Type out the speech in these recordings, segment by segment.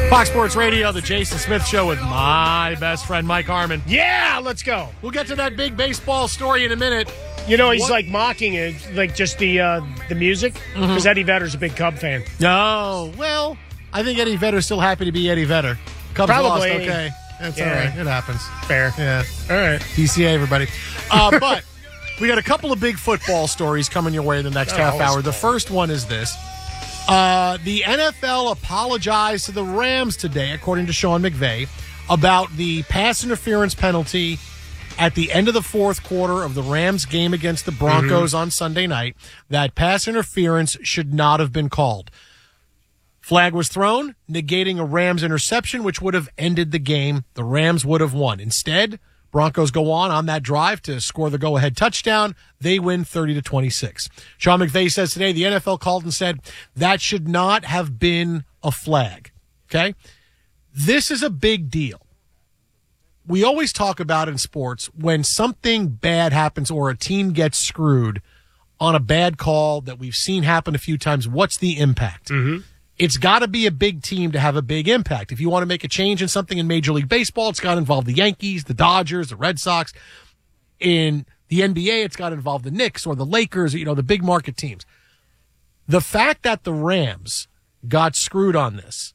Fox Sports Radio, the Jason Smith Show with my best friend, Mike Harmon. Yeah, let's go. We'll get to that big baseball story in a minute. You know, he's like mocking it, like just the music, because Eddie Vedder's a big Cub fan. No, well, I think Eddie Vedder's still happy to be Eddie Vedder. Cubs Probably. lost, okay. That's all right. It happens. Fair. Yeah. All right. PCA, everybody. But we got a couple of big football stories coming your way in the next half hour. The first one is this. The NFL apologized to the Rams today, according to Sean McVay, about the pass interference penalty at the end of the fourth quarter of the Rams game against the Broncos on Sunday night. That pass interference should not have been called. Flag was thrown, negating a Rams interception, which would have ended the game. The Rams would have won. Instead, Broncos go on that drive to score the go-ahead touchdown. They win 30-26. Sean McVay says today the NFL called and said that should not have been a flag. Okay? This is a big deal. We always talk about in sports when something bad happens or a team gets screwed on a bad call that we've seen happen a few times, what's the impact? It's got to be a big team to have a big impact. If you want to make a change in something in Major League Baseball, it's got to involve the Yankees, the Dodgers, the Red Sox. In the NBA, it's got to involve the Knicks or the Lakers, the big market teams. The fact that the Rams got screwed on this,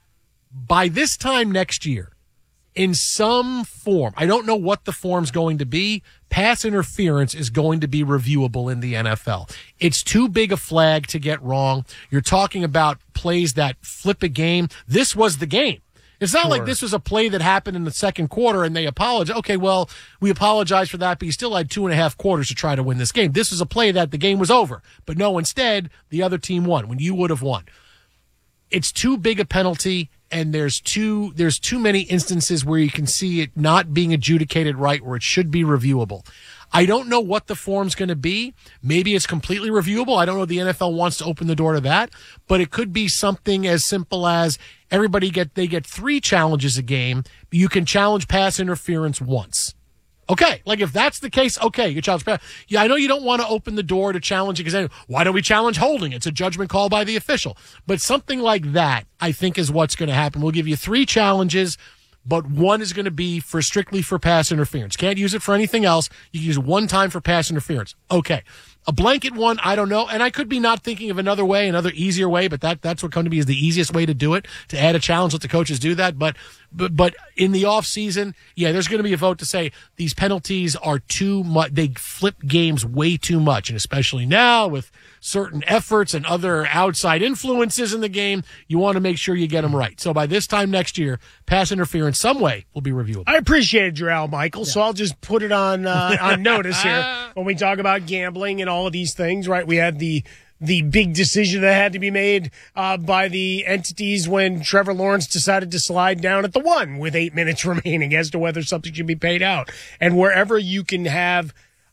by this time next year, in some form, I don't know what the form's going to be, pass interference is going to be reviewable in the NFL. It's too big a flag to get wrong. You're talking about plays that flip a game. This was the game. It's not like this was a play that happened in the second quarter and they apologize. Okay, well, we apologize for that, but you still had 2.5 quarters to try to win this game. This was a play that the game was over. But no, instead, the other team won when you would have won. It's too big a penalty. And there's too many instances where you can see it not being adjudicated right, where it should be reviewable. I don't know what the form's going to be. Maybe it's completely reviewable. I don't know if the NFL wants to open the door to that, but it could be something as simple as they get 3 challenges a game. You can challenge pass interference once. Okay, like if that's the case, okay, you challenge pass. Yeah, I know you don't want to open the door to challenge it because why don't we challenge holding? It's a judgment call by the official. But something like that, I think, is what's going to happen. We'll give you 3 challenges, but one is going to be strictly for pass interference. Can't use it for anything else. You can use it one time for pass interference. Okay. A blanket one, I don't know. And I could be not thinking of another way, another easier way, but that's what come to me is the easiest way to do it, to add a challenge, let the coaches do that. But in the off season, yeah, there's going to be a vote to say these penalties are too much. They flip games way too much. And especially now with certain efforts and other outside influences in the game, you want to make sure you get them right. So by this time next year, pass interference some way will be reviewable. I appreciated your Al Michael, so I'll just put it on notice here when we talk about gambling and all of these things, right? We had the big decision that had to be made by the entities when Trevor Lawrence decided to slide down at the 1 with 8 minutes remaining as to whether something should be paid out. And wherever you can have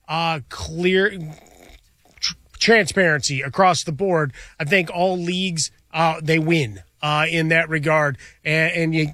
clear transparency across the board, I think all leagues, they win in that regard. And you